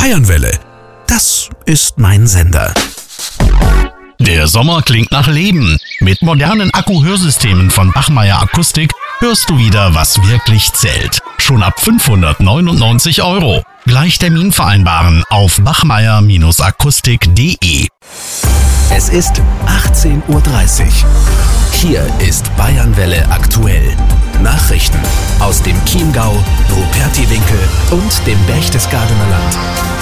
Bayernwelle, das ist mein Sender. Der Sommer klingt nach Leben. Mit modernen Akku-Hörsystemen von Bachmeier Akustik hörst du wieder, was wirklich zählt. Schon ab 599 €. Gleich Termin vereinbaren auf bachmeier-akustik.de. Es ist 18:30 Uhr. Hier ist Bayernwelle aktuell. Nachrichten aus dem Chiemgau, Rupertiwinkel und dem Berchtesgadener Land.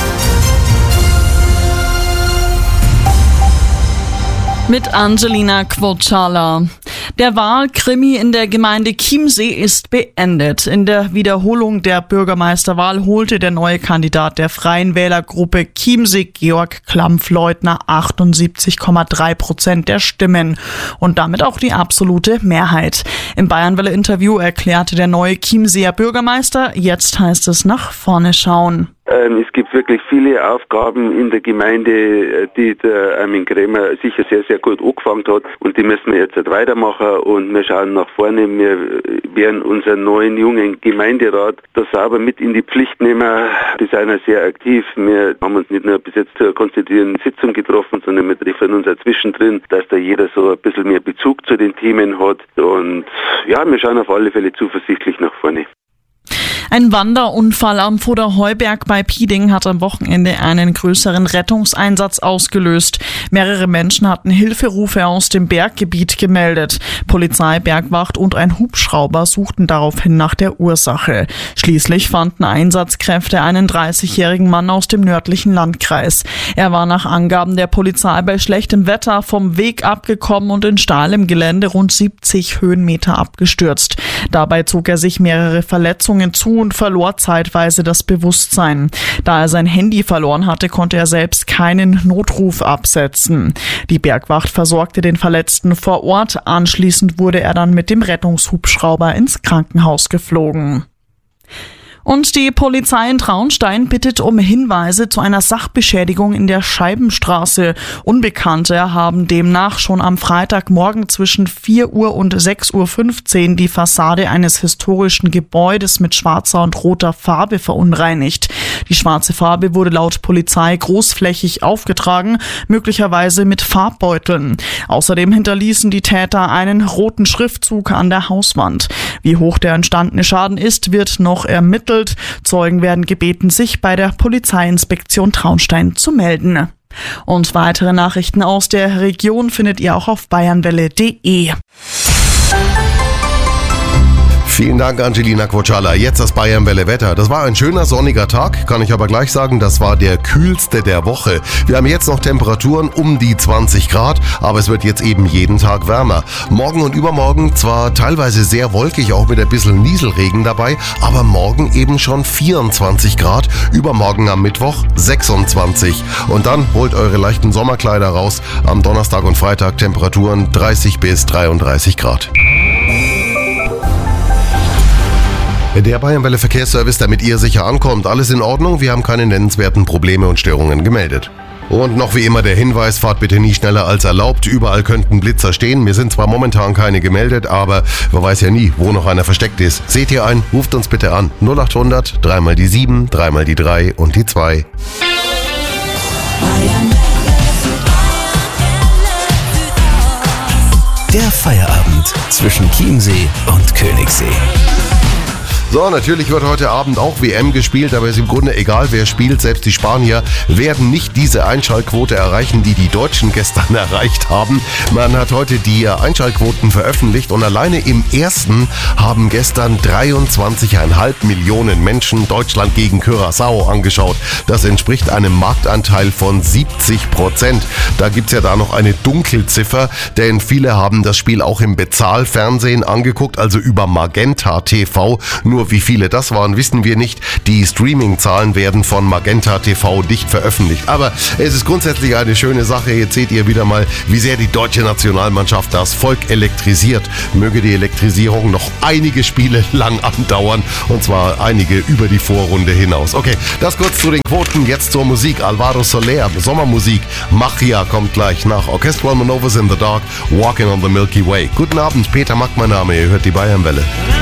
Mit Angelina Quocala. Der Wahlkrimi in der Gemeinde Chiemsee ist beendet. In der Wiederholung der Bürgermeisterwahl holte der neue Kandidat der Freien Wählergruppe Chiemsee, Georg Klampfleutner, 78,3% der Stimmen und damit auch die absolute Mehrheit. Im Bayernwelle-Interview erklärte der neue Chiemseer Bürgermeister, jetzt heißt es nach vorne schauen. Es gibt wirklich viele Aufgaben in der Gemeinde, die der Armin Krämer sicher sehr, sehr gut angefangen hat und die müssen wir jetzt weitermachen und wir schauen nach vorne. Wir werden unseren neuen jungen Gemeinderat da sauber mit in die Pflicht nehmen. Die sind ja sehr aktiv. Wir haben uns nicht nur bis jetzt zur konstituierenden Sitzung getroffen, sondern wir treffen uns auch zwischendrin, dass da jeder so ein bisschen mehr Bezug zu den Themen hat und ja, wir schauen auf alle Fälle zuversichtlich nach vorne. Ein Wanderunfall am Voderheuberg bei Pieding hat am Wochenende einen größeren Rettungseinsatz ausgelöst. Mehrere Menschen hatten Hilferufe aus dem Berggebiet gemeldet. Polizei, Bergwacht und ein Hubschrauber suchten daraufhin nach der Ursache. Schließlich fanden Einsatzkräfte einen 30-jährigen Mann aus dem nördlichen Landkreis. Er war nach Angaben der Polizei bei schlechtem Wetter vom Weg abgekommen und in steilem Gelände rund 70 Höhenmeter abgestürzt. Dabei zog er sich mehrere Verletzungen zu und verlor zeitweise das Bewusstsein. Da er sein Handy verloren hatte, konnte er selbst keinen Notruf absetzen. Die Bergwacht versorgte den Verletzten vor Ort. Anschließend wurde er dann mit dem Rettungshubschrauber ins Krankenhaus geflogen. Und die Polizei in Traunstein bittet um Hinweise zu einer Sachbeschädigung in der Scheibenstraße. Unbekannte haben demnach schon am Freitagmorgen zwischen 4 Uhr und 6:15 Uhr die Fassade eines historischen Gebäudes mit schwarzer und roter Farbe verunreinigt. Die schwarze Farbe wurde laut Polizei großflächig aufgetragen, möglicherweise mit Farbbeuteln. Außerdem hinterließen die Täter einen roten Schriftzug an der Hauswand. Wie hoch der entstandene Schaden ist, wird noch ermittelt. Zeugen werden gebeten, sich bei der Polizeiinspektion Traunstein zu melden. Und weitere Nachrichten aus der Region findet ihr auch auf bayernwelle.de. Vielen Dank, Angelina Quocala. Jetzt das Bayernwelle-Wetter. Das war ein schöner sonniger Tag, kann ich aber gleich sagen, das war der kühlste der Woche. Wir haben jetzt noch Temperaturen um die 20 Grad, aber es wird jetzt eben jeden Tag wärmer. Morgen und übermorgen zwar teilweise sehr wolkig, auch mit ein bisschen Nieselregen dabei, aber morgen eben schon 24 Grad, übermorgen am Mittwoch 26. Und dann holt eure leichten Sommerkleider raus. Am Donnerstag und Freitag Temperaturen 30 bis 33 Grad. Der Bayernwelle Verkehrsservice, damit ihr sicher ankommt. Alles in Ordnung, wir haben keine nennenswerten Probleme und Störungen gemeldet. Und noch wie immer der Hinweis, fahrt bitte nie schneller als erlaubt. Überall könnten Blitzer stehen. Mir sind zwar momentan keine gemeldet, aber man weiß ja nie, wo noch einer versteckt ist. Seht ihr ein, ruft uns bitte an. 0800 3 mal die 7, 3 mal die 3 und die 2. Der Feierabend zwischen Chiemsee und Königssee. So, natürlich wird heute Abend auch WM gespielt, aber es ist im Grunde egal, wer spielt. Selbst die Spanier werden nicht diese Einschaltquote erreichen, die die Deutschen gestern erreicht haben. Man hat heute die Einschaltquoten veröffentlicht und alleine im ersten haben gestern 23,5 Millionen Menschen Deutschland gegen Curaçao angeschaut. Das entspricht einem Marktanteil von 70%. Da gibt's ja da noch eine Dunkelziffer, denn viele haben das Spiel auch im Bezahlfernsehen angeguckt, also über Magenta TV. Nur wie viele das waren, wissen wir nicht. Die Streaming-Zahlen werden von Magenta TV nicht veröffentlicht. Aber es ist grundsätzlich eine schöne Sache. Jetzt seht ihr wieder mal, wie sehr die deutsche Nationalmannschaft das Volk elektrisiert. Möge die Elektrisierung noch einige Spiele lang andauern. Und zwar einige über die Vorrunde hinaus. Okay, das kurz zu den Quoten. Jetzt zur Musik. Alvaro Soler, Sommermusik. Magia kommt gleich nach. Orchestral Manovers in the Dark, Walking on the Milky Way. Guten Abend, Peter Mack mein Name. Ihr hört die Bayernwelle.